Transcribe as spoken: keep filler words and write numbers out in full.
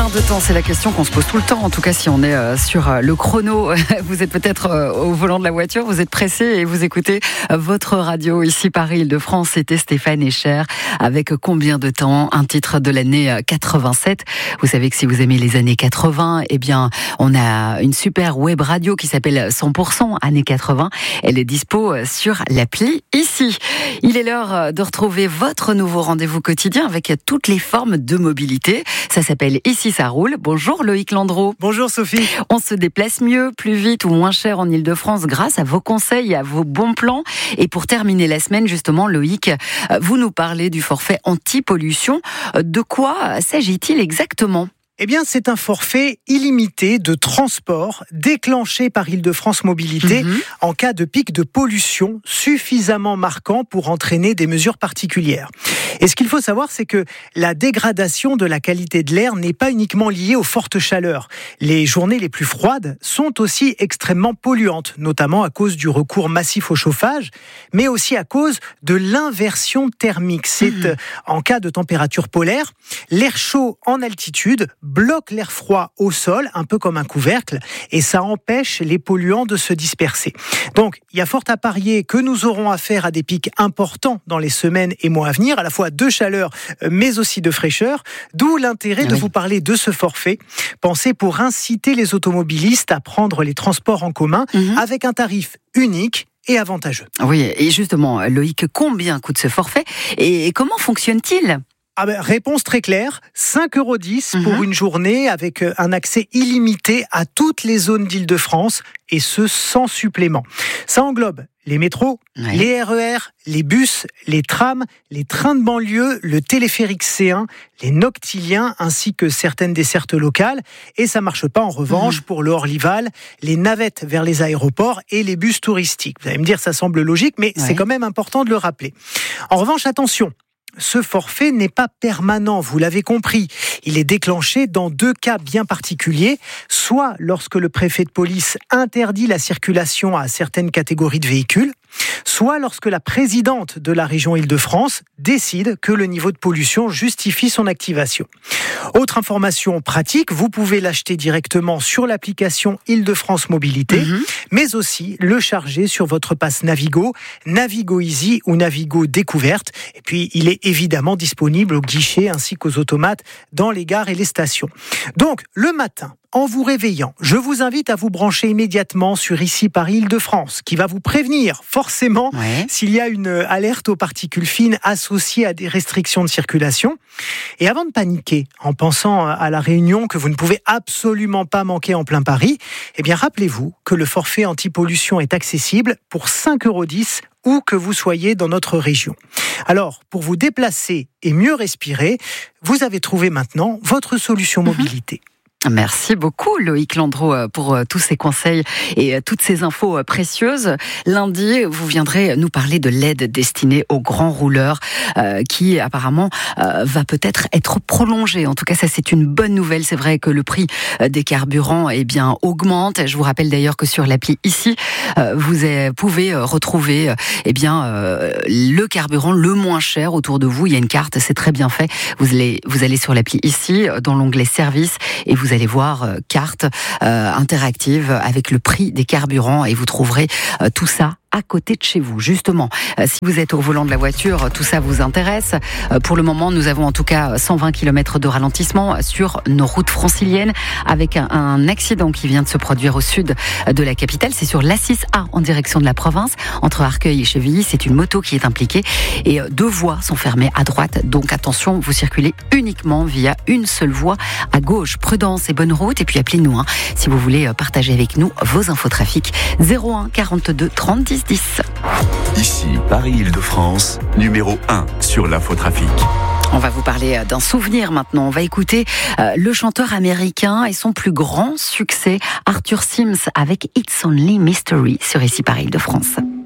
Combien de temps? C'est la question qu'on se pose tout le temps. En tout cas, si on est sur le chrono, vous êtes peut-être au volant de la voiture, vous êtes pressé et vous écoutez votre radio. Ici, Paris-Île-de-France, c'était Stéphane Echer avec Combien de temps? Un titre de l'année quatre-vingt-sept. Vous savez que si vous aimez les années quatre-vingts, eh bien, on a une super web radio qui s'appelle cent pour cent années quatre-vingts. Elle est dispo sur l'appli ici. Il est l'heure de retrouver votre nouveau rendez-vous quotidien avec toutes les formes de mobilité. Ça s'appelle Ici ça roule. Bonjour Loïc Landreau. Bonjour Sophie. On se déplace mieux, plus vite ou moins cher en Île-de-France grâce à vos conseils et à vos bons plans. Et pour terminer la semaine, justement, Loïc, vous nous parlez du forfait anti-pollution. De quoi s'agit-il exactement ? Eh bien, c'est un forfait illimité de transport déclenché par Île-de-France Mobilité mmh. en cas de pic de pollution suffisamment marquant pour entraîner des mesures particulières. Et ce qu'il faut savoir, c'est que la dégradation de la qualité de l'air n'est pas uniquement liée aux fortes chaleurs. Les journées les plus froides sont aussi extrêmement polluantes, notamment à cause du recours massif au chauffage, mais aussi à cause de l'inversion thermique. C'est mmh. en cas de température polaire, l'air chaud en altitude bloque l'air froid au sol, un peu comme un couvercle, et ça empêche les polluants de se disperser. Donc, il y a fort à parier que nous aurons affaire à des pics importants dans les semaines et mois à venir, à la fois de chaleur, mais aussi de fraîcheur, d'où l'intérêt ah de oui. vous parler de ce forfait, pensé pour inciter les automobilistes à prendre les transports en commun mmh. avec un tarif unique et avantageux. Oui, et justement, Loïc, combien coûte ce forfait et comment fonctionne-t-il ? Ah ben, réponse très claire, cinq euros dix pour mmh. une journée avec un accès illimité à toutes les zones d'Île-de-France et ce sans supplément. Ça englobe les métros, oui. les R E R, les bus, les trams, les trains de banlieue, le téléphérique C un, les noctiliens ainsi que certaines dessertes locales. Et ça marche pas en revanche mmh. pour le Orlyval, les navettes vers les aéroports et les bus touristiques. Vous allez me dire ça semble logique, mais oui. c'est quand même important de le rappeler. En revanche, attention. Ce forfait n'est pas permanent, vous l'avez compris. Il est déclenché dans deux cas bien particuliers, soit lorsque le préfet de police interdit la circulation à certaines catégories de véhicules, soit lorsque la présidente de la région Île-de-France décide que le niveau de pollution justifie son activation. Autre information pratique, vous pouvez l'acheter directement sur l'application Île-de-France Mobilité, mmh. mais aussi le charger sur votre pass Navigo, Navigo Easy ou Navigo Découverte. Et puis, il est évidemment disponible au guichet ainsi qu'aux automates dans les gares et les stations. Donc, le matin, en vous réveillant, je vous invite à vous brancher immédiatement sur Ici Paris Île-de-France, qui va vous prévenir forcément ouais. s'il y a une alerte aux particules fines associée à des restrictions de circulation. Et avant de paniquer, en pensant à la réunion que vous ne pouvez absolument pas manquer en plein Paris, eh bien rappelez-vous que le forfait anti-pollution est accessible pour cinq euros dix où que vous soyez dans notre région. Alors, pour vous déplacer et mieux respirer, vous avez trouvé maintenant votre solution mobilité. Mmh. Merci beaucoup Loïc Landreau pour tous ces conseils et toutes ces infos précieuses. Lundi, vous viendrez nous parler de l'aide destinée aux grands rouleurs euh, qui apparemment euh, va peut-être être prolongée. En tout cas, ça c'est une bonne nouvelle. C'est vrai que le prix des carburants eh bien, augmente. Je vous rappelle d'ailleurs que sur l'appli ici, euh, vous pouvez retrouver eh bien, euh, le carburant le moins cher autour de vous. Il y a une carte, c'est très bien fait. Vous allez, vous allez sur l'appli ici, dans l'onglet service et vous Vous allez voir euh, carte euh, interactive avec le prix des carburants et vous trouverez euh, tout ça à côté de chez vous, justement. Euh, si vous êtes au volant de la voiture, tout ça vous intéresse. Euh, pour le moment, nous avons en tout cas cent vingt kilomètres de ralentissement sur nos routes franciliennes avec un, un accident qui vient de se produire au sud de la capitale. C'est sur l'A six A en direction de la province, entre Arcueil et Chevilly. C'est une moto qui est impliquée et deux voies sont fermées à droite. Donc attention, vous circulez uniquement via une seule voie à gauche. Prudence et bonne route. Et puis appelez-nous hein, si vous voulez partager avec nous vos infos trafic. zéro un quarante-deux trente dix dix. Ici, Paris-Île-de-France, numéro un sur l'infotrafic. On va vous parler d'un souvenir maintenant. On va écouter euh, le chanteur américain et son plus grand succès, Arthur Sims, avec It's Only Mystery sur Ici Paris-Île-de-France.